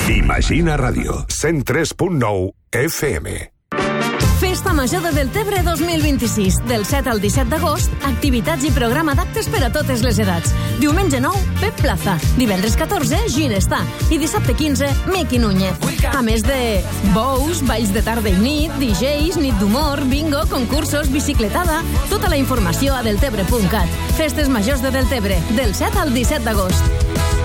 Imagina Ràdio, 103.9 FM. Festa Major de Deltebre 2026. Del 7 al 17 d'agost, activitats i programa d'actes per a totes les edats. Diumenge 9, Pep Plaza. Divendres 14, Ginestà. I dissabte 15, Miqui Núñez. A més de bous, balls de tarda i nit, DJs, nit d'humor, bingo, concursos, bicicletada... Tota la informació a deltebre.cat. Festes Majors de Deltebre, del 7 al 17 d'agost.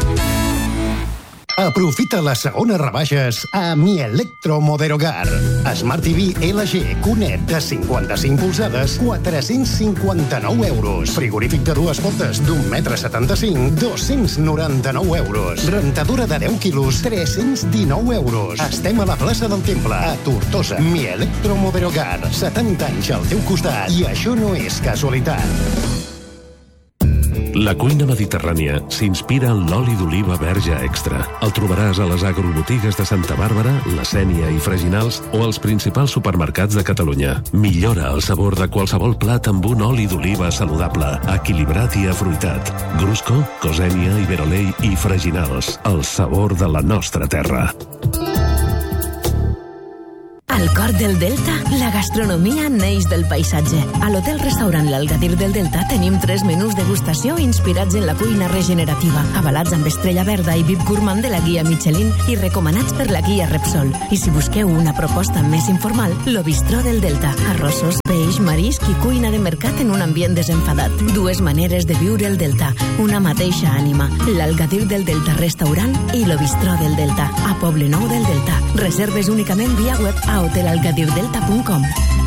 Aprofita les segones rebaixes a Mi Electro Moderogar. Smart TV LG QNET de 55 polzades, 459 euros. Frigorífic de 2 portes d'1,75 m, 299 euros. Rentadora de 10 quilos, 319 euros. Estem a la plaça del Temple, a Tortosa. Mi Electro Moderogar. 70 anys al teu costat. I això no és casualitat. La cuina mediterrània s'inspira en l'oli d'oliva verge extra. El trobaràs a les agrobotigues de Santa Bàrbara, La Sénia i Freginals o als principals supermercats de Catalunya. Millora el sabor de qualsevol plat amb un oli d'oliva saludable, equilibrat i afruitat. Grusco, Cosènia, Iberolei i Freginals. El sabor de la nostra terra. Al cor del Delta, la gastronomia neix del paisatge. A l'hotel-restaurant L'Algadir del Delta tenim 3 menús degustació inspirats en la cuina regenerativa, avalats amb estrella verda i VIP gourmand de la guia Michelin i recomanats per la guia Repsol. I si busqueu una proposta més informal, lo Bistró del Delta. Arrossos, peix, marisc i cuina de mercat en un ambient desenfadat. 2 maneres de viure el Delta, una mateixa ànima. L'Algadir del Delta Restaurant i lo Bistró del Delta, a Poblenou del Delta. Reserves únicament via web a hotelalgadirdelta.com.